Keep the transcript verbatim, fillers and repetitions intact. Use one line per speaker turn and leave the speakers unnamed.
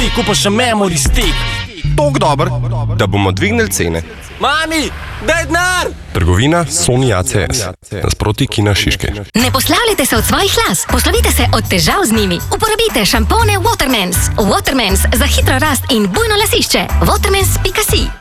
ti kupim še memory stick.
Tok dober, da bomo dvignili cene.
Mami, daj denar!
Trgovina Sony A C S. Nasproti Kina Šiške.
Ne poslavljajte se od svojih las, poslovite se od težav z njimi. Uporabite šampone Watermans. Watermans za hitro rast in bujno lasišče. Watermans pika si.